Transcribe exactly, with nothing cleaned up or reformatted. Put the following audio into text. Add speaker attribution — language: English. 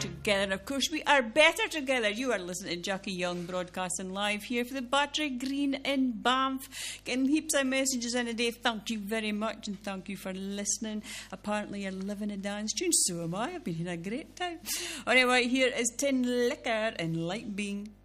Speaker 1: together. And of course, we are better together. You are listening to Jackie Young broadcasting live here for the Battery Green in Banff. Getting heaps of messages in a day. Thank you very much and thank you for listening. Apparently, you're living a dance tune. So am I. I've been having a great time. Anyway, here is Tin Liquor and Light Being